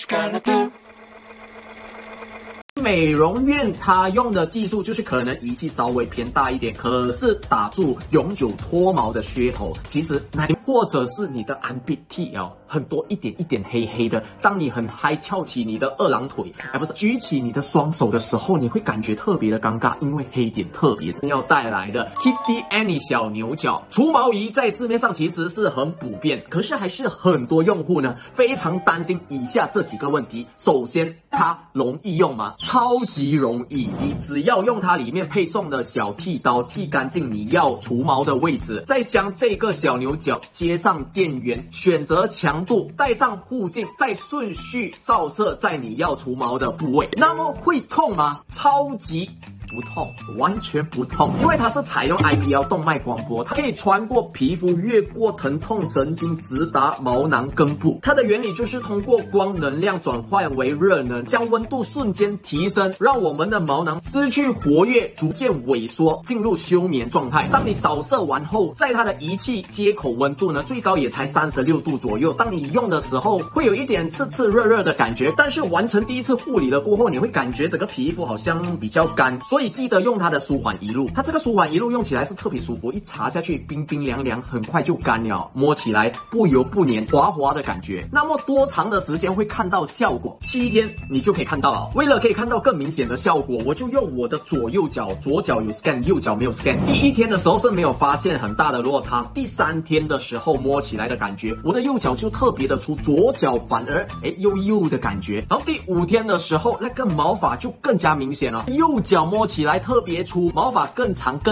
美容院它用的技术就是可能仪器稍微偏大一点，可是打住永久脱毛的噱头。其实或者是你的安鼻涕哦，很多一点一点黑黑的。当你很嗨翘起你的二郎腿，不是举起你的双手的时候，你会感觉特别的尴尬，因为黑点特别要带来的 Kitty Annie 小牛角除毛仪在市面上其实是很普遍，可是还是很多用户呢非常担心以下这几个问题。首先，它容易用吗？超级容易，你只要用它里面配送的小剃刀剃干净你要除毛的位置，再将这个小牛角接上电源，选择强度，戴上护镜，再顺序照射在你要除毛的部位。那么会痛吗？超级不痛，完全不痛，因为它是采用 IPL 动脉光波，它可以穿过皮肤，越过疼痛神经，直达毛囊根部。它的原理就是通过光能量转换为热能，将温度瞬间提升，让我们的毛囊失去活跃，逐渐萎缩，进入休眠状态。当你扫射完后，在它的仪器接口温度呢，最高也才36度左右。当你用的时候，会有一点刺刺热热的感觉，但是完成第一次护理了过后，你会感觉整个皮肤好像比较干，所以记得用它的舒缓一路。它这个舒缓一路用起来是特别舒服，一擦下去冰冰凉凉，很快就干了，摸起来不油不黏，滑滑的感觉。那么多长的时间会看到效果？7天你就可以看到了。为了可以看到更明显的效果，我就用我的左右脚，左脚有 scan， 右脚没有 scan。第1天的时候是没有发现很大的落差，第3天的时候摸起来的感觉，我的右脚就特别的粗，左脚反而幼的感觉。然后第5天的时候，那个毛发就更加明显了，右脚摸起来特别粗，毛发更长更